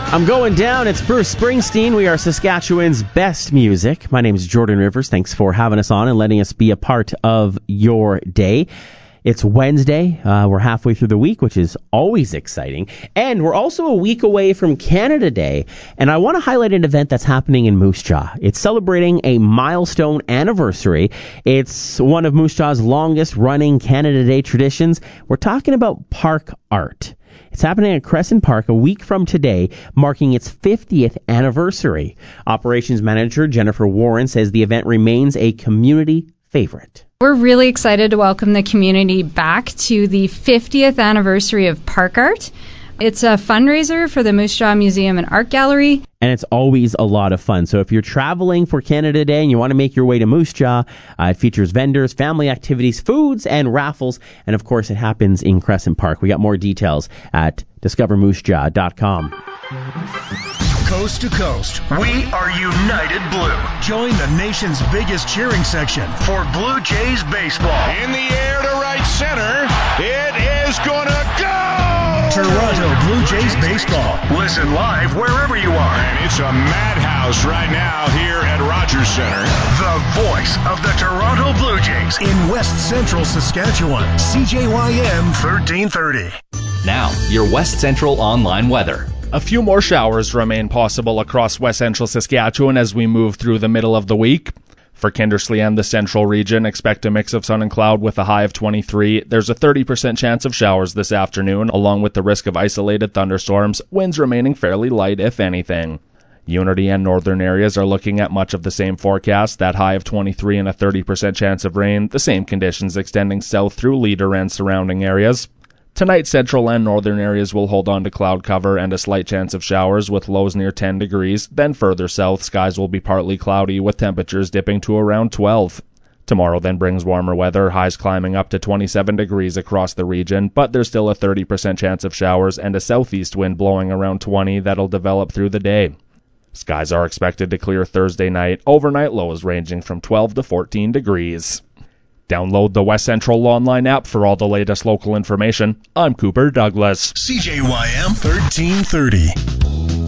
I'm going down. It's Bruce Springsteen. We are Saskatchewan's best music. My name is Jordan Rivers. Thanks for having us on and letting us be a part of your day. It's Wednesday. We're halfway through the week, which is always exciting. And we're also a week away from Canada Day. And I want to highlight an event that's happening in Moose Jaw. It's celebrating a milestone anniversary. It's one of Moose Jaw's longest running Canada Day traditions. We're talking about park art. It's happening at Crescent Park a week from today, marking its 50th anniversary. Operations Manager Jennifer Warren says the event remains a community favorite. We're really excited to welcome the community back to the 50th anniversary of Park Art. It's a fundraiser for the Moose Jaw Museum and Art Gallery. And it's always a lot of fun. So if you're traveling for Canada Day and you want to make your way to Moose Jaw, it features vendors, family activities, foods, and raffles. And of course, it happens in Crescent Park. We got more details at discovermoosejaw.com. Coast to coast, we are United Blue. Join the nation's biggest cheering section for Blue Jays baseball. In the air to right center, it is gonna go! Toronto Blue Jays baseball. Listen live wherever you are. And it's a madhouse right now here at Rogers Center. The voice of the Toronto Blue Jays in West Central Saskatchewan. CJYM 1330. Now, your West Central online weather. A few more showers remain possible across West Central Saskatchewan as we move through the middle of the week. For Kindersley and the central region, expect a mix of sun and cloud with a high of 23. There's a 30% chance of showers this afternoon, along with the risk of isolated thunderstorms, winds remaining fairly light if anything. Unity and northern areas are looking at much of the same forecast, that high of 23 and a 30% chance of rain, the same conditions extending south through Leader and surrounding areas. Tonight, central and northern areas will hold on to cloud cover and a slight chance of showers with lows near 10 degrees. Then further south, skies will be partly cloudy with temperatures dipping to around 12. Tomorrow then brings warmer weather, highs climbing up to 27 degrees across the region, but there's still a 30% chance of showers and a southeast wind blowing around 20 that'll develop through the day. Skies are expected to clear Thursday night, overnight lows ranging from 12 to 14 degrees. Download the West Central online app for all the latest local information. I'm Cooper Douglas. CJYM 1330.